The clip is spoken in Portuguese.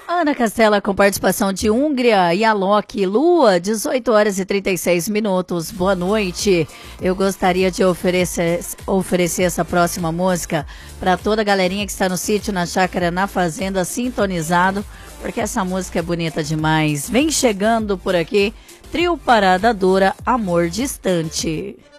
Ana Castela com participação de Hungria e Alok. Lua, 18 horas e 36 minutos. Boa noite. Eu gostaria de oferecer essa próxima música para toda a galerinha que está no sítio, na chácara, na fazenda, sintonizado, porque essa música é bonita demais. Vem chegando por aqui, Trio Parada Dura, Amor Distante.